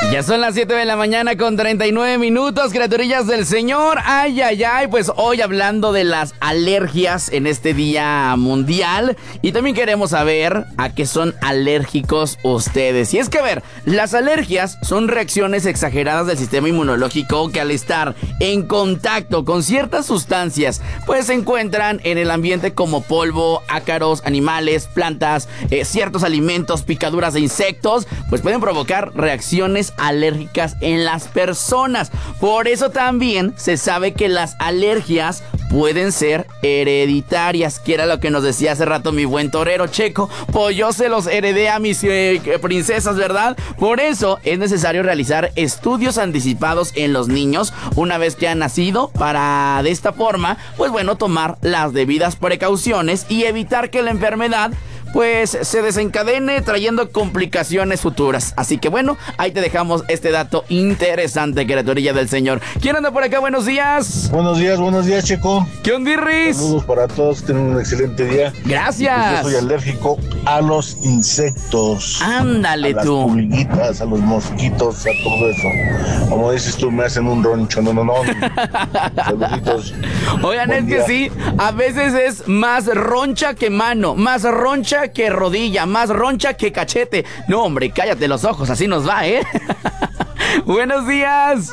Ya son las 7 de la mañana con 39 minutos, criaturillas del Señor. Ay, ay, ay, pues hoy hablando de las alergias en este día mundial. Y también queremos saber a qué son alérgicos ustedes. Y es que, a ver, las alergias son reacciones exageradas del sistema inmunológico que al estar en contacto con ciertas sustancias, pues se encuentran en el ambiente como polvo, ácaros, animales, plantas, ciertos alimentos, picaduras de insectos, pues pueden provocar reacciones alérgicas en las personas. Por eso también se sabe que las alergias pueden ser hereditarias, que era lo que nos decía hace rato mi buen torero Checo. Pues yo se los heredé a mis princesas, ¿verdad? Por eso es necesario realizar estudios anticipados en los niños una vez que han nacido, para de esta forma, pues bueno, tomar las debidas precauciones y evitar que la enfermedad pues se desencadene trayendo complicaciones futuras. Así que bueno, ahí te dejamos este dato interesante, criaturilla del Señor. ¿Quién anda por acá? Buenos días. Buenos días, Checo. ¿Qué onda, Riz? Saludos para todos, tienen un excelente día. Gracias. Pues yo soy alérgico a los insectos. Ándale a tú. A las pulguitas, a los mosquitos, a todo eso. Como dices tú, me hacen un roncho. No. Saluditos. Oigan, Buen es día. que sí, a veces es más roncha que mano, más roncha que rodilla, más roncha que cachete. No, hombre, cállate los ojos, así nos va, ¿eh? Buenos días.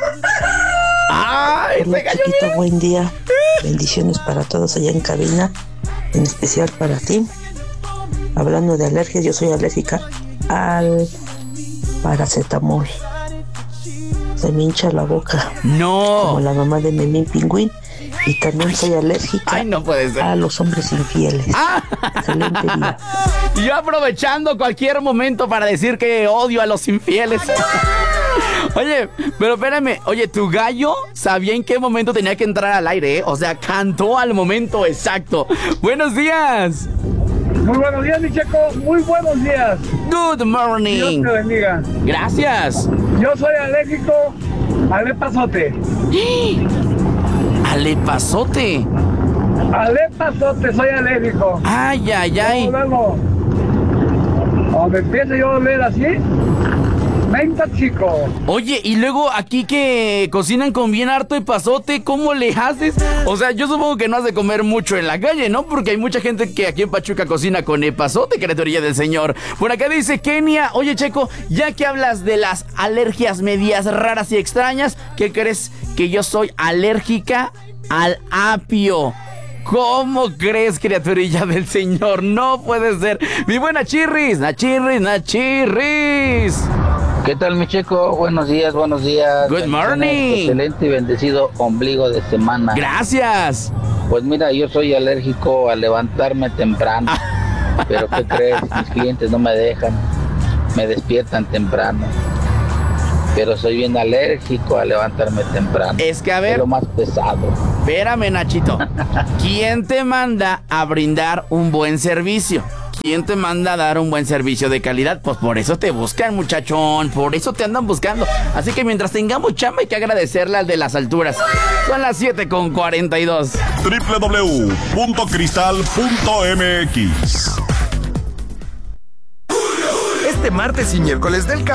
¡Ay, Hola, se cayó chiquito, bien! buen día. Bendiciones para todos allá en cabina, en especial para ti. Hablando de alergias, yo soy alérgica al paracetamol. Se me hincha la boca, como No. la mamá de Memín Pingüín. Y también soy alérgica Ay, no puede ser. a los hombres infieles. Excelente día. Yo aprovechando cualquier momento para decir que odio a los infieles. Oye, pero espérame. Oye, tu gallo sabía en qué momento tenía que entrar al aire, ¿eh? O sea, cantó al momento exacto. Buenos días. Muy buenos días, mi Checo. Muy buenos días. Good morning. Dios te bendiga. Gracias. Yo soy alérgico al epazote. Alepazote. Al epazote soy alérgico. Ay, ay, ay. Luego, cuando empiece yo a oler así, me intoxico. Oye, y luego aquí que cocinan con bien harto epazote, ¿cómo le haces? O sea, yo supongo que no has de comer mucho en la calle, ¿no? Porque hay mucha gente que aquí en Pachuca cocina con epazote, criaturilla del Señor. Por acá dice Kenia, oye, Checo, ya que hablas de las alergias medias raras y extrañas, ¿qué crees? Que yo soy alérgica al apio. ¿Cómo crees, criaturilla del Señor? No puede ser. Mi buena Chirris, Nachirris. ¿Qué tal, mi Checo? Buenos días. Good morning. Excelente y bendecido ombligo de semana. Gracias. Pues mira, yo soy alérgico a levantarme temprano. Pero ¿qué crees? Mis clientes no me dejan. Me despiertan temprano. Pero soy bien alérgico a levantarme temprano. Es que, a ver, Es lo más pesado. espérame, Nachito. ¿Quién te manda a brindar un buen servicio? ¿Quién te manda a dar un buen servicio de calidad? Pues por eso te buscan, muchachón. Por eso te andan buscando. Así que mientras tengamos chamba hay que agradecerle al de las alturas. Son las 7:42. www.cristal.mx. Este martes y miércoles del campo